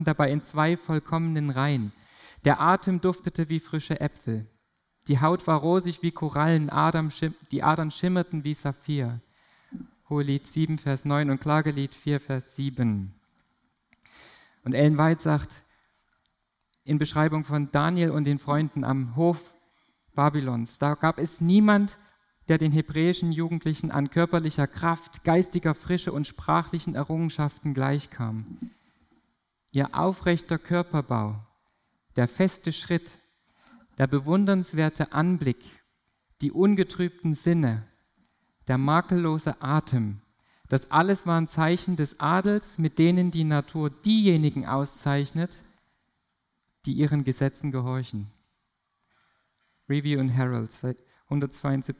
dabei in 2 vollkommenen Reihen. Der Atem duftete wie frische Äpfel. Die Haut war rosig wie Korallen, die Adern schimmerten wie Saphir. Hohelied 7, Vers 9 und Klagelied 4, Vers 7. Und Ellen White sagt in Beschreibung von Daniel und den Freunden am Hof Babylons, da gab es niemand, der den hebräischen Jugendlichen an körperlicher Kraft, geistiger Frische und sprachlichen Errungenschaften gleichkam. Ihr aufrechter Körperbau, der feste Schritt, der bewundernswerte Anblick, die ungetrübten Sinne, der makellose Atem, das alles waren Zeichen des Adels, mit denen die Natur diejenigen auszeichnet, die ihren Gesetzen gehorchen. Review und Herald, seit 172.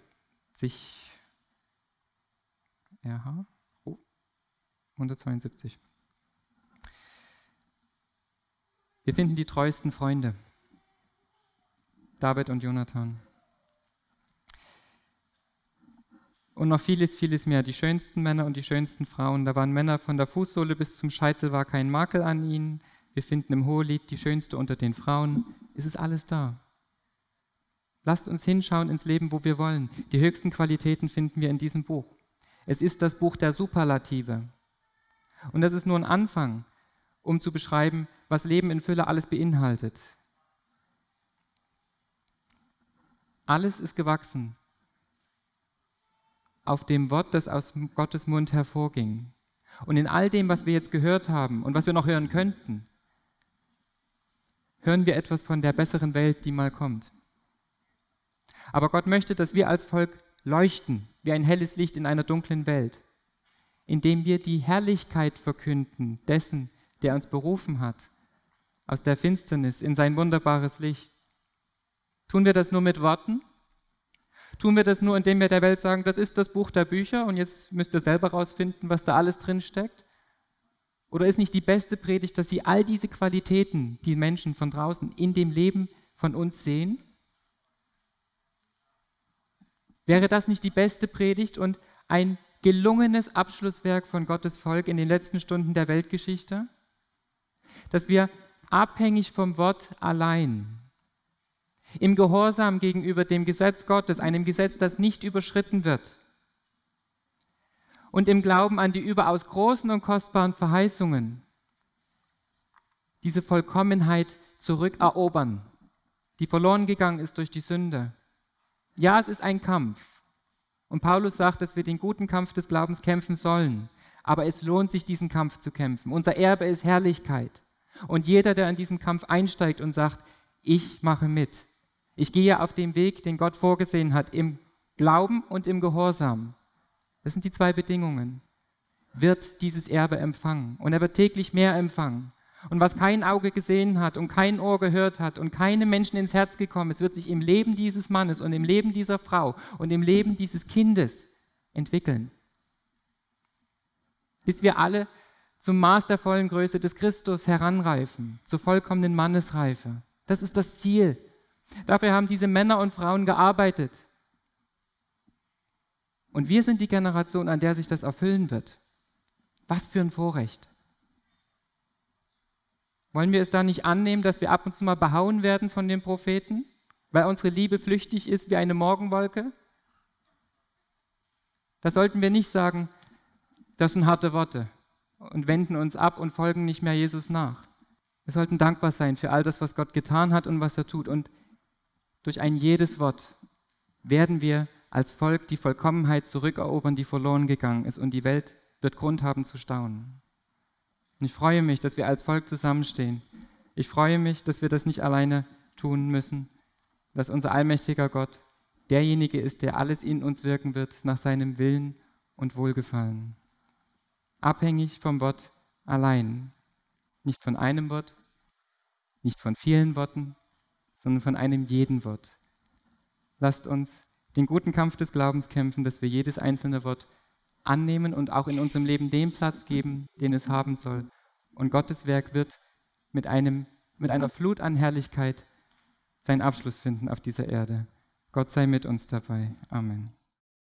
172. Wir finden die treuesten Freunde, David und Jonathan. Und noch vieles, vieles mehr. Die schönsten Männer und die schönsten Frauen. Da waren Männer von der Fußsohle bis zum Scheitel, war kein Makel an ihnen. Wir finden im Hohelied die schönste unter den Frauen. Es ist alles da. Lasst uns hinschauen ins Leben, wo wir wollen. Die höchsten Qualitäten finden wir in diesem Buch. Es ist das Buch der Superlative. Und das ist nur ein Anfang, um zu beschreiben, was Leben in Fülle alles beinhaltet. Alles ist gewachsen auf dem Wort, das aus Gottes Mund hervorging. Und in all dem, was wir jetzt gehört haben und was wir noch hören könnten, hören wir etwas von der besseren Welt, die mal kommt. Aber Gott möchte, dass wir als Volk leuchten, wie ein helles Licht in einer dunklen Welt, indem wir die Herrlichkeit verkünden dessen, der uns berufen hat, aus der Finsternis in sein wunderbares Licht. Tun wir das nur mit Worten? Tun wir das nur, indem wir der Welt sagen, das ist das Buch der Bücher und jetzt müsst ihr selber rausfinden, was da alles drin steckt? Oder ist nicht die beste Predigt, dass sie all diese Qualitäten, die Menschen von draußen in dem Leben von uns sehen? Wäre das nicht die beste Predigt und ein gelungenes Abschlusswerk von Gottes Volk in den letzten Stunden der Weltgeschichte? Dass wir abhängig vom Wort allein, im Gehorsam gegenüber dem Gesetz Gottes, einem Gesetz, das nicht überschritten wird, und im Glauben an die überaus großen und kostbaren Verheißungen, diese Vollkommenheit zurückerobern, die verloren gegangen ist durch die Sünde. Ja, es ist ein Kampf. Und Paulus sagt, dass wir den guten Kampf des Glaubens kämpfen sollen. Aber es lohnt sich, diesen Kampf zu kämpfen. Unser Erbe ist Herrlichkeit. Und jeder, der in diesen Kampf einsteigt und sagt, ich mache mit. Ich gehe auf den Weg, den Gott vorgesehen hat, im Glauben und im Gehorsam. Das sind die 2 Bedingungen. Wird dieses Erbe empfangen. Und er wird täglich mehr empfangen. Und was kein Auge gesehen hat und kein Ohr gehört hat und keinem Menschen ins Herz gekommen ist, wird sich im Leben dieses Mannes und im Leben dieser Frau und im Leben dieses Kindes entwickeln. Bis wir alle zum Maß der vollen Größe des Christus heranreifen, zur vollkommenen Mannesreife. Das ist das Ziel. Dafür haben diese Männer und Frauen gearbeitet. Und wir sind die Generation, an der sich das erfüllen wird. Was für ein Vorrecht. Wollen wir es da nicht annehmen, dass wir ab und zu mal behauen werden von den Propheten, weil unsere Liebe flüchtig ist wie eine Morgenwolke? Da sollten wir nicht sagen, das sind harte Worte und wenden uns ab und folgen nicht mehr Jesus nach. Wir sollten dankbar sein für all das, was Gott getan hat und was er tut. Und durch ein jedes Wort werden wir als Volk die Vollkommenheit zurückerobern, die verloren gegangen ist. Und die Welt wird Grund haben zu staunen. Und ich freue mich, dass wir als Volk zusammenstehen. Ich freue mich, dass wir das nicht alleine tun müssen, dass unser allmächtiger Gott derjenige ist, der alles in uns wirken wird, nach seinem Willen und Wohlgefallen. Abhängig vom Wort allein. Nicht von einem Wort, nicht von vielen Worten, sondern von einem jeden Wort. Lasst uns den guten Kampf des Glaubens kämpfen, dass wir jedes einzelne Wort annehmen und auch in unserem Leben den Platz geben, den es haben soll. Und Gottes Werk wird mit einer Flut an Herrlichkeit seinen Abschluss finden auf dieser Erde. Gott sei mit uns dabei. Amen.